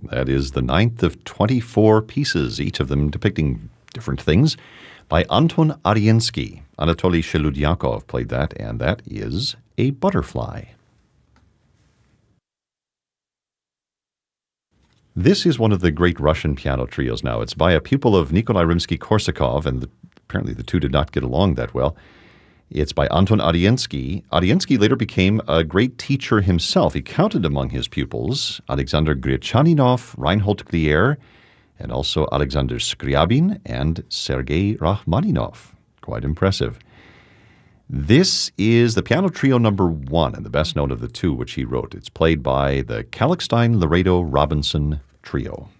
That is the ninth of 24 pieces, each of them depicting different things, by Anton Ariensky. Anatoly Sheludyakov played that, and that is a butterfly. This is one of the great Russian piano trios now. It's by a pupil of Nikolai Rimsky-Korsakov, and apparently the two did not get along that well. It's by Anton Ariensky. Ariensky later became a great teacher himself. He counted among his pupils Alexander Gryachaninov, Reinhold Glier, and also Alexander Skryabin and Sergei Rachmaninov. Quite impressive. This is the piano trio number 1, and the best known of the two which he wrote. It's played by the Kalkstein-Laredo-Robinson Trio.